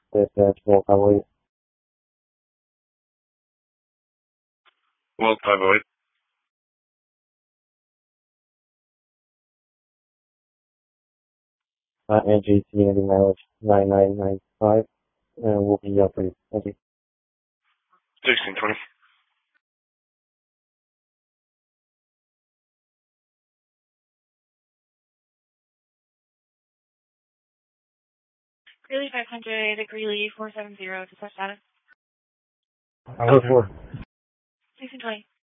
Small Cowboy. Well, 508. NGT ending mileage 9995, and we'll be for you. Thank you. 1620. Greeley 500, Greeley 470 to set status. I look for 1620.